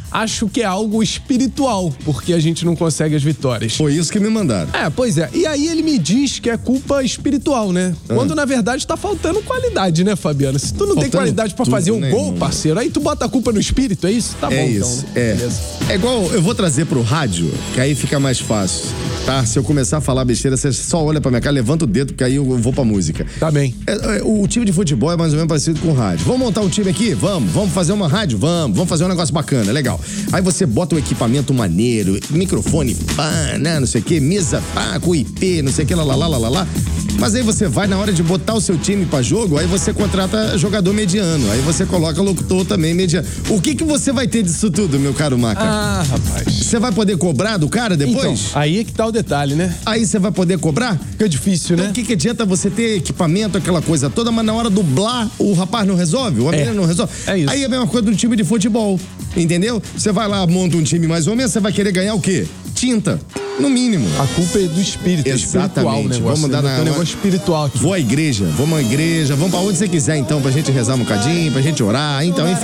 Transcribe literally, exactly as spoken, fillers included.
acho que é algo espiritual, porque a gente não consegue as vitórias. Foi isso que me mandaram. É, pois é. E aí ele me diz que é culpa espiritual, né? Ah. Quando na verdade tá faltando qualidade, né, Fabiano? Se tu não faltando tem qualidade pra tudo, fazer um né, gol, irmão? Parceiro, aí tu bota a culpa no espírito, é isso? Tá é bom, isso, então. É isso. É. É igual, eu vou trazer pro rádio, que aí fica mais fácil, tá? Se eu começar a falar besteira, você só olha pra minha cara, levanta o dedo, porque aí eu vou pra música. Tá bem. É, é, o time de futebol é mais ou menos parecido com o rádio. Vamos montar um time aqui? Vamos. Vamos fazer uma rádio? Vamos. Vamos fazer um negócio bacana, legal. Aí você bota o equipamento maneiro, microfone, pá, né, não sei o quê, mesa, pá, com I P, não sei o que, lá, lá, lá, lá, lá, lá. Mas aí você vai na hora de botar o seu time pra jogo, aí você contrata jogador mediano, aí você coloca locutor também mediano. O que que você vai ter disso tudo, meu caro Maca? Ah, rapaz. Você vai poder cobrar do cara depois? Então, aí é que tá o detalhe, né? Aí você vai poder cobrar? Fica difícil, então, né? O que que adianta você ter equipamento, aquela coisa toda, mas na hora do blá, o rapaz não resolve, o a menina não resolve? É isso. Aí é a mesma coisa do time de futebol, entendeu? Você vai lá, monta um time mais ou menos, você vai querer ganhar o quê? Tinta. No mínimo. A culpa é do espírito, é espiritual o negócio. Vamos dar na... um negócio espiritual aqui. Vou à igreja, vamos à igreja, vamos pra onde você quiser então, pra gente rezar um bocadinho, pra gente orar, então, enfim.